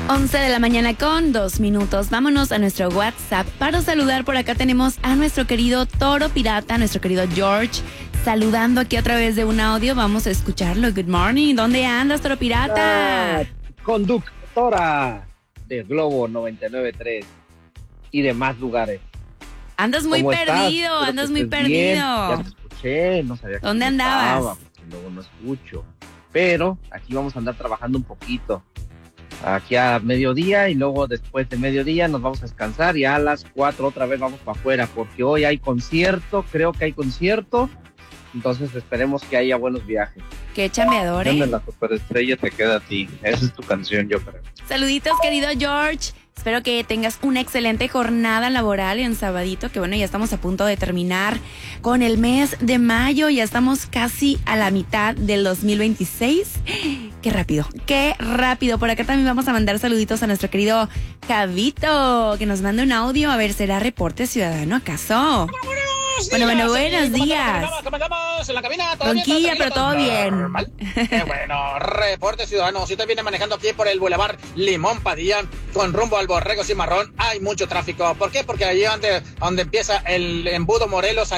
11 de la mañana con 2 minutos. Vámonos a nuestro WhatsApp para saludar. Por acá tenemos a nuestro querido Toro Pirata, nuestro querido George, saludando aquí a través de un audio. Vamos a escucharlo. Good morning. ¿Dónde andas, Toro Pirata? Conductora de Globo 99.3 y demás lugares. Andas muy perdido, andas muy perdido. Bien. Ya te escuché, no sabía ¿Dónde andabas? Luego no escucho. Pero aquí vamos a andar trabajando un poquito. Aquí a mediodía y luego después de mediodía nos vamos a descansar y a las 4 otra vez vamos para afuera porque hoy hay concierto, creo que hay concierto, entonces esperemos que haya buenos viajes. Qué chambeador, ¿eh? La superestrella te queda a ti, esa es tu canción, yo creo. Saluditos, querido George. Espero que tengas una excelente jornada laboral en sabadito, que bueno, ya estamos a punto de terminar con el mes de mayo, ya estamos casi a la mitad del 2026. Qué rápido. Por acá también vamos a mandar saluditos a nuestro querido Javito, que nos manda un audio. A ver, ¿será reporte ciudadano acaso? Bueno, buenos días. Comenzamos en la cabina. Ronquilla, pero todo bien. Bueno, reporte ciudadano. Si usted viene manejando aquí por el Boulevard Limón Padilla, con rumbo al Borrego Cimarrón, hay mucho tráfico. ¿Por qué? Porque allí donde empieza el embudo Morelos,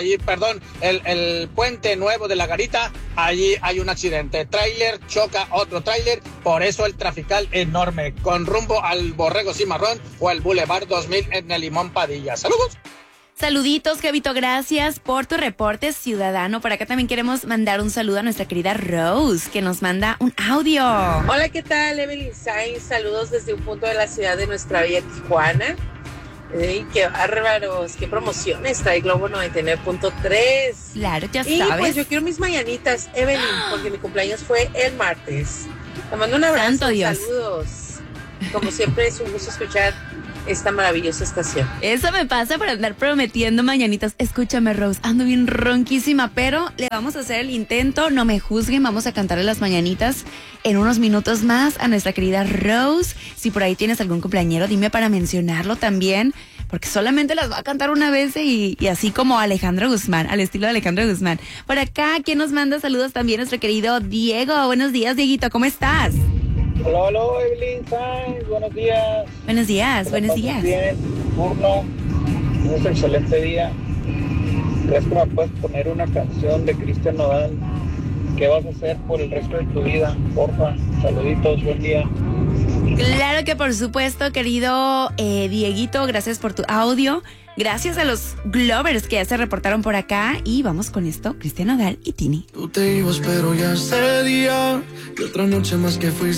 el puente nuevo de la Garita, allí hay un accidente. Tráiler choca otro tráiler, por eso el trafical enorme, con rumbo al Borrego Cimarrón o al Boulevard 2000 en el Limón Padilla. ¡Saludos! Saluditos, Javito, gracias por tu reporte ciudadano. Por acá también queremos mandar un saludo a nuestra querida Rose, que nos manda un audio. Hola, ¿qué tal? Evelyn Sainz, saludos desde un punto de la ciudad de nuestra bella Tijuana. ¡Qué bárbaros! ¡Qué promociones trae Globo 99.3! Claro, ya y sabes. Pues yo quiero mis mañanitas, Evelyn, porque mi cumpleaños fue el martes. Te mando un abrazo, Santo Dios. Saludos. Como siempre es un gusto escuchar esta maravillosa estación. Eso me pasa por andar prometiendo mañanitas. Escúchame, Rose, ando bien ronquísima, pero le vamos a hacer el intento. No me juzguen, vamos a cantarle las mañanitas en unos minutos más a nuestra querida Rose. Si por ahí tienes algún cumpleañero, dime para mencionarlo también, porque solamente las va a cantar una vez y así como Alejandro Guzmán, al estilo de Alejandro Guzmán. Por acá, ¿quién nos manda saludos? También nuestro querido Diego. Buenos días, Dieguito, ¿cómo estás? Hola, Evelyn Sainz, buenos días. Buenos días. Bien, turno, un excelente día. ¿Crees que me puedes poner una canción de Cristian Nodal? ¿Qué vas a hacer por el resto de tu vida? Porfa, saluditos, buen día. Claro que por supuesto, querido Dieguito, gracias por tu audio. Gracias a los Glovers que ya se reportaron por acá. Y vamos con esto, Cristian Nodal y Tini. Tú te ibas, pero ya ese día, y otra noche más que fuiste.